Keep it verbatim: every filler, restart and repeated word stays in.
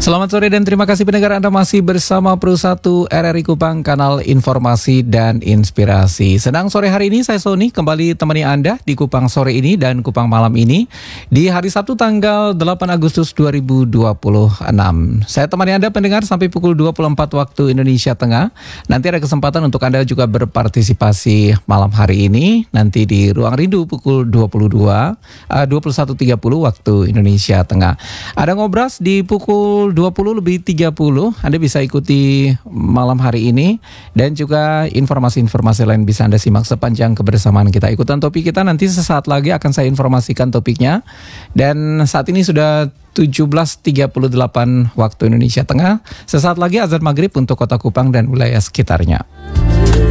Selamat sore dan terima kasih pendengar, Anda masih bersama Pro satu R R I Kupang, kanal informasi dan inspirasi. Sedang sore hari ini saya Sony kembali temani Anda di Kupang sore ini dan Kupang malam ini di hari Sabtu tanggal delapan Agustus dua ribu dua puluh enam. Saya temani Anda pendengar sampai pukul dua puluh empat waktu Indonesia Tengah. Nanti ada kesempatan untuk Anda juga berpartisipasi malam hari ini nanti di Ruang Rindu pukul dua puluh dua, dua puluh satu tiga puluh waktu Indonesia Tengah. Ada ngobras di pukul dua puluh lebih tiga puluh, Anda bisa ikuti malam hari ini dan juga informasi-informasi lain bisa Anda simak sepanjang kebersamaan kita. Ikutan topik kita nanti sesaat lagi akan saya informasikan topiknya. Dan saat ini sudah tujuh belas tiga puluh delapan waktu Indonesia Tengah. Sesaat lagi azan maghrib untuk kota Kupang dan wilayah sekitarnya.